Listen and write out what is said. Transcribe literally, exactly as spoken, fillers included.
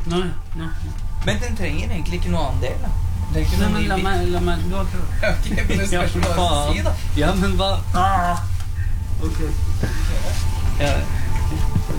Nei, nei. Men den trenger egentlig ikke noe annen del, da. Det er ikke Nei, noe men ny la bit. meg, la meg du har prøvd. Ok, men det spørs hva du si, da. Ja, men hva? Ah. Ok. Ja.